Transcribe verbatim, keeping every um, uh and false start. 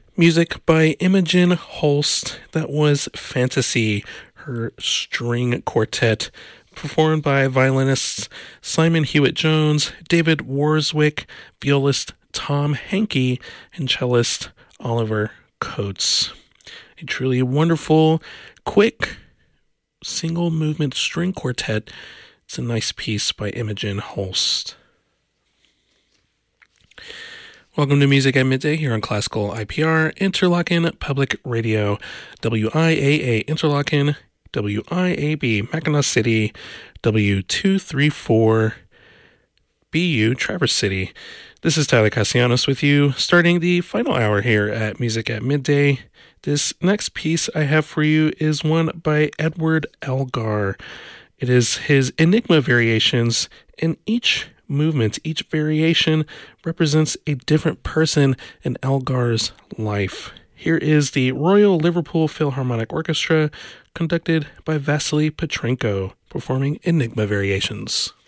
Music by Imogen Holst. That was Fantasy, her string quartet, performed by violinists Simon Hewitt-Jones, David Warswick, violist Tom Hankey, and cellist Oliver Coates. A truly wonderful, quick, single movement string quartet. It's a nice piece by Imogen Holst. Welcome to Music at Midday here on Classical I P R, Interlochen Public Radio, W I A A Interlochen, W I A B Mackinac City, W two thirty-four B U Traverse City. This is Tyler Castellanos with you, starting the final hour here at Music at Midday. This next piece I have for you is one by Edward Elgar. It is his Enigma Variations, and each movement, each variation represents a different person in Elgar's life. Here is the Royal Liverpool Philharmonic Orchestra, conducted by Vasily Petrenko, performing Enigma Variations.